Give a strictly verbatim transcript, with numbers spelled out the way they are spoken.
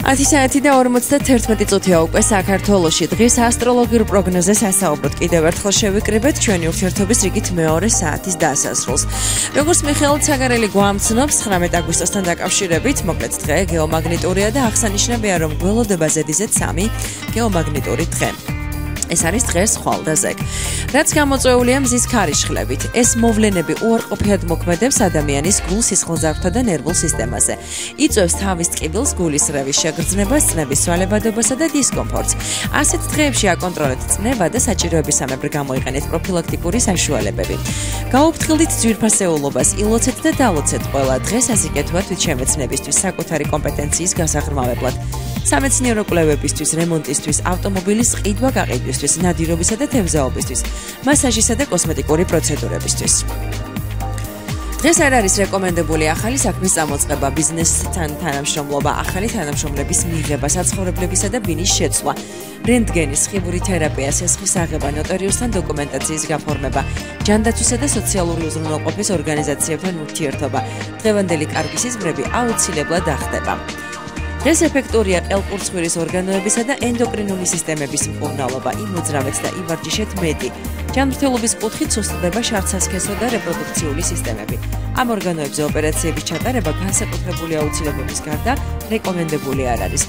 ათი საათი და ორმოცდათერთმეტი წუთია უკვე საქართველოში. დღის ასტროლოგიურ პროგნოზეს ასაუბროთ. კიდევ ერთხელ შევიკრიბეთ ჩვენი ურთიერთობის რიგით მეორე საათის დასასრულს. როგორც მიხეილ ცაგარელი გვამცნობს, ცხრამეტ აგვისტოსთან დაკავშირებით, მოკლედ დღე გეომაგნიტურია და აღსანიშნავია, რომ გველოდება ზედიზედ სამი გეომაგნიტური დღე. ეს არის დღეს ხვალდაზე. რაც გამოწვეულია მზის ქარიშხლებით. ეს მოვლენები უარყოფითად მოქმედებს ადამიანის გულ სისხლძარღვთა და ნერვულ სისტემაზე. იწვევს თავის ტკივილს, გულის რევის შეგრძნებას, წნევის სვალებადობასა და დისკომფორტს. ასეთ დღეებში აკონტროლეთ წნევა და საჭიროებისამებრ გამოიყენეთ პროფილაქტიკური საშუალებები. გაუფრთხილდით ძვირფასეულობას, ილოცეთ და დალოცეთ ყველა დღეს ასიკეთოთ ვით შემეცნებისთვის, საკუთარი კომპეტენციის გასაღრმავებლად. სამეცნიერო კვლევებისთვის, რემონტისთვის, ავტომობილის ყიდვა-გაყიდვისთვის, ნადირობისა და თევზაობისთვის, მასაჟისა და კოსმეტიკური პროცედურებისთვის. დღეს არ არის რეკომენდებული ახალი საქმის წამოწყება, ბიზნესთან თანამშრომლობა, ახალი თანამშრომლების მიღება, საცხოვრებლებისა და ბინის შეცვლა, რენტგენის, ხიბური თერაპია, სესხის აღება, ნოტარიუსთან დოკუმენტაციის გაფორმება, ჯანდაცვისა და სოციალური უზრუნველყოფის ორგანიზაციებთან ურთიერთობა. დღევანდელი კარგი სიზმრები აუცილებლად ახდება. დღეს ეფექტურია ყელყურცხვირის ორგანოებისა და ენდოკრინული სისტემების მკურნალობა, იმოძრავეთ და ივარჯიშეთ მეტი. ჯანმრთელობის კუთხით სუსტდება შარდსასქესო და რეპროდუქციული სისტემები. ამ ორგანოებზე ოპერაციების ჩატარება განსაკუთრებული აუცილებლობის გარდა რეკომენდებული არ არის.